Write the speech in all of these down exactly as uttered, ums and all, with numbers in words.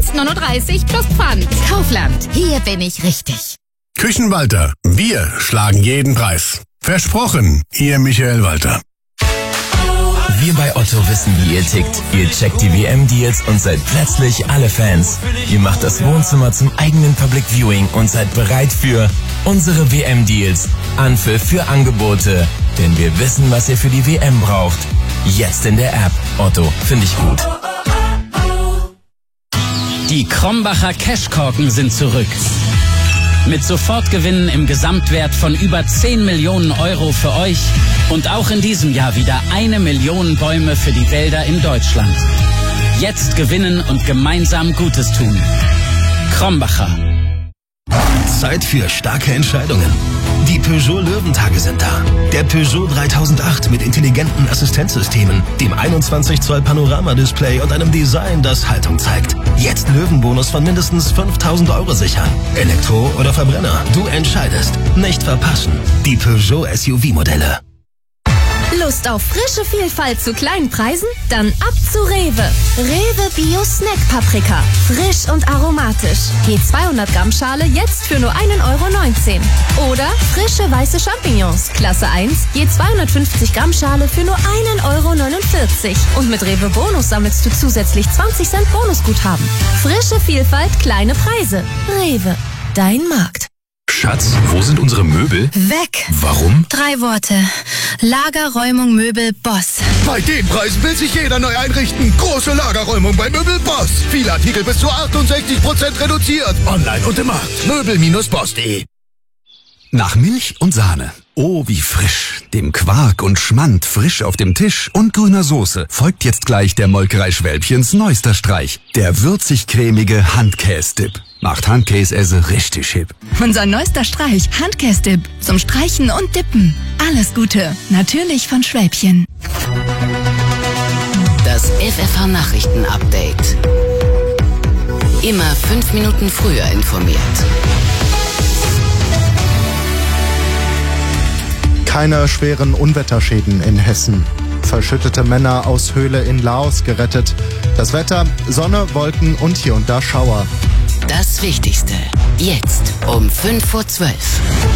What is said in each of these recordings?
eins neununddreißig plus Pfand. Kaufland, hier bin ich richtig. Küchenwalter, wir schlagen jeden Preis. Versprochen, Ihr Michael Walter. Wir bei Otto wissen, wie ihr tickt. Ihr checkt die W M-Deals und seid plötzlich alle Fans. Ihr macht das Wohnzimmer zum eigenen Public Viewing und seid bereit für unsere W M-Deals. Anpfiff für Angebote. Denn wir wissen, was ihr für die W M braucht. Jetzt in der App. Otto, finde ich gut. Die Krombacher Cashkorken sind zurück. Mit Sofortgewinnen im Gesamtwert von über zehn Millionen Euro für euch und auch in diesem Jahr wieder eine Million Bäume für die Wälder in Deutschland. Jetzt gewinnen und gemeinsam Gutes tun. Krombacher. Zeit für starke Entscheidungen. Die Peugeot Löwentage sind da. Der Peugeot dreitausendacht mit intelligenten Assistenzsystemen, dem einundzwanzig Zoll Panorama-Display und einem Design, das Haltung zeigt. Jetzt Löwenbonus von mindestens fünftausend Euro sichern. Elektro oder Verbrenner, du entscheidest. Nicht verpassen. Die Peugeot S U V-Modelle. Lust auf frische Vielfalt zu kleinen Preisen? Dann ab zu Rewe. Rewe Bio Snack Paprika. Frisch und aromatisch. Je zweihundert Gramm Schale jetzt für nur ein Euro neunzehn. Oder frische weiße Champignons. Klasse eins. Je zweihundertfünfzig Gramm Schale für nur ein Euro neunundvierzig. Und mit Rewe Bonus sammelst du zusätzlich zwanzig Cent Bonusguthaben. Frische Vielfalt, kleine Preise. Rewe. Dein Markt. Schatz, wo sind unsere Möbel? Weg. Warum? Drei Worte. Lagerräumung Möbel Boss. Bei den Preisen will sich jeder neu einrichten. Große Lagerräumung bei Möbel Boss. Viele Artikel bis zu achtundsechzig Prozent reduziert. Online und im Markt. Möbel Bindestrich boss punkt de. Nach Milch und Sahne. Oh, wie frisch. Dem Quark und Schmand frisch auf dem Tisch und grüner Soße folgt jetzt gleich der Molkerei Schwälbchens neuester Streich. Der würzig-cremige Handkäse-Dip. Macht Handkäse richtig hip. Unser neuester Streich, Handkäse-Dip. Zum Streichen und Dippen. Alles Gute. Natürlich von Schwälbchen. Das F F H-Nachrichten-Update. Immer fünf Minuten früher informiert. Keine schweren Unwetterschäden in Hessen. Verschüttete Männer aus Höhle in Laos gerettet. Das Wetter, Sonne, Wolken und hier und da Schauer. Das Wichtigste. Jetzt um fünf vor zwölf.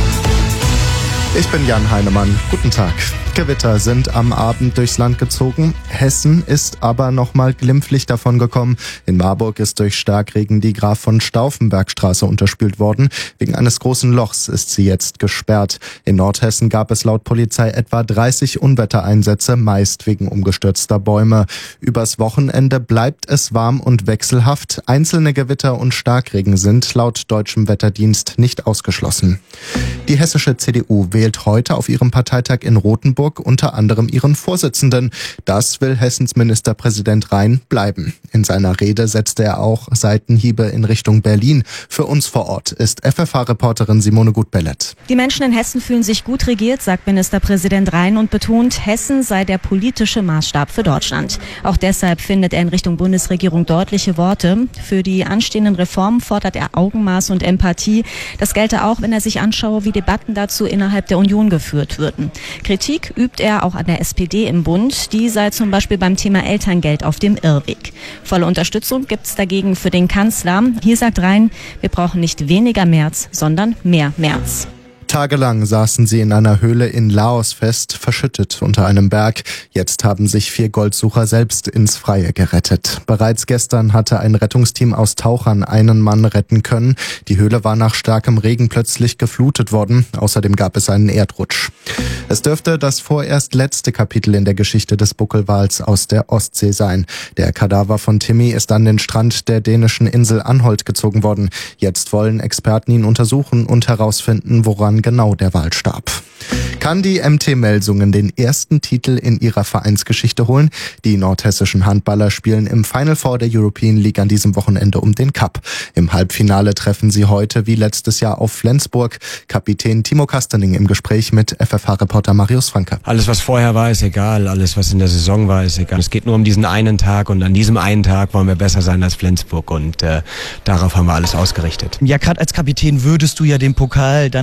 Ich bin Jan Heinemann. Guten Tag. Gewitter sind am Abend durchs Land gezogen. Hessen ist aber nochmal glimpflich davon gekommen. In Marburg ist durch Starkregen die Graf von Stauffenberg-Straße unterspült worden. Wegen eines großen Lochs ist sie jetzt gesperrt. In Nordhessen gab es laut Polizei etwa dreißig Unwettereinsätze, meist wegen umgestürzter Bäume. Übers Wochenende bleibt es warm und wechselhaft. Einzelne Gewitter und Starkregen sind laut deutschem Wetterdienst nicht ausgeschlossen. Die hessische C D U wählt heute auf ihrem Parteitag in Rothenburg unter anderem ihren Vorsitzenden. Das will Hessens Ministerpräsident Rhein bleiben. In seiner Rede setzte er auch Seitenhiebe in Richtung Berlin. Für uns vor Ort ist F F H-Reporterin Simone Gut-Bellet. Die Menschen in Hessen fühlen sich gut regiert, sagt Ministerpräsident Rhein und betont, Hessen sei der politische Maßstab für Deutschland. Auch deshalb findet er in Richtung Bundesregierung deutliche Worte. Für die anstehenden Reformen fordert er Augenmaß und Empathie. Das gelte auch, wenn er sich anschaue, wie Debatten dazu innerhalb der Union geführt würden. Kritik übt er auch an der S P D im Bund. Die sei zum Beispiel beim Thema Elterngeld auf dem Irrweg. Volle Unterstützung gibt es dagegen für den Kanzler. Hier sagt Rhein, wir brauchen nicht weniger Merz, sondern mehr Merz. Tagelang saßen sie in einer Höhle in Laos fest, verschüttet unter einem Berg. Jetzt haben sich vier Goldsucher selbst ins Freie gerettet. Bereits gestern hatte ein Rettungsteam aus Tauchern einen Mann retten können. Die Höhle war nach starkem Regen plötzlich geflutet worden. Außerdem gab es einen Erdrutsch. Es dürfte das vorerst letzte Kapitel in der Geschichte des Buckelwals aus der Ostsee sein. Der Kadaver von Timmy ist an den Strand der dänischen Insel Anholt gezogen worden. Jetzt wollen Experten ihn untersuchen und herausfinden, woran genau der Wal starb. Kann die M T Melsungen den ersten Titel in ihrer Vereinsgeschichte holen? Die nordhessischen Handballer spielen im Final Four der European League an diesem Wochenende um den Cup. Im Halbfinale treffen sie heute wie letztes Jahr auf Flensburg. Kapitän Timo Kastening im Gespräch mit F F H-Reporter Marius Franke. Alles, was vorher war, ist egal. Alles, was in der Saison war, ist egal. Es geht nur um diesen einen Tag und an diesem einen Tag wollen wir besser sein als Flensburg und äh, darauf haben wir alles ausgerichtet. Ja, gerade als Kapitän würdest du ja den Pokal dann auch in die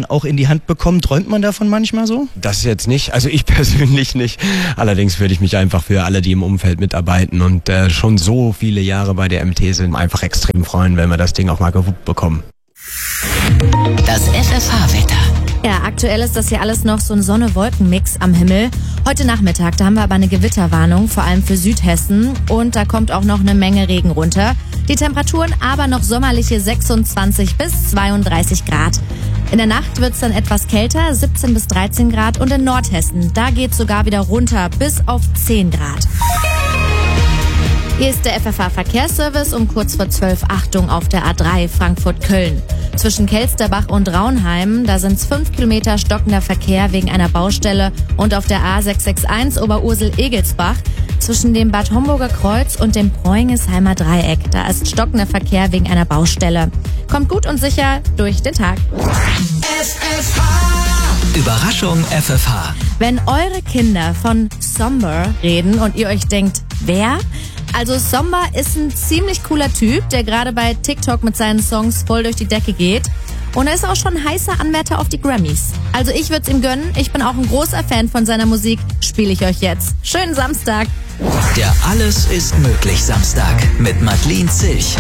die Hand bekommen? Träumt man davon manchmal so? Das jetzt nicht, also ich persönlich nicht. Allerdings würde ich mich einfach für alle, die im Umfeld mitarbeiten und äh, schon so viele Jahre bei der M T sind, einfach extrem freuen, wenn wir das Ding auch mal gewuppt bekommen. Das F F H-Wetter. Ja, aktuell ist das hier alles noch so ein Sonne-Wolken-Mix am Himmel. Heute Nachmittag, da haben wir aber eine Gewitterwarnung, vor allem für Südhessen. Und da kommt auch noch eine Menge Regen runter. Die Temperaturen aber noch sommerliche sechsundzwanzig bis zweiunddreißig Grad. In der Nacht wird's dann etwas kälter, siebzehn bis dreizehn Grad. Und in Nordhessen, da geht's sogar wieder runter bis auf zehn Grad. Hier ist der F F H-Verkehrsservice um kurz vor zwölf. Achtung auf der A drei Frankfurt-Köln. Zwischen Kelsterbach und Raunheim, da sind's fünf Kilometer stockender Verkehr wegen einer Baustelle. Und auf der A sechs sechs eins Oberursel-Egelsbach zwischen dem Bad Homburger Kreuz und dem Bräungesheimer Dreieck. Da ist stockender Verkehr wegen einer Baustelle. Kommt gut und sicher durch den Tag. F F H. Überraschung F F H. Wenn eure Kinder von Somber reden und ihr euch denkt, wer? Also Somber ist ein ziemlich cooler Typ, der gerade bei TikTok mit seinen Songs voll durch die Decke geht. Und er ist auch schon heißer Anwärter auf die Grammys. Also ich würde es ihm gönnen. Ich bin auch ein großer Fan von seiner Musik. Spiele ich euch jetzt. Schönen Samstag. Der Alles ist möglich Samstag mit Madeleine Zilch.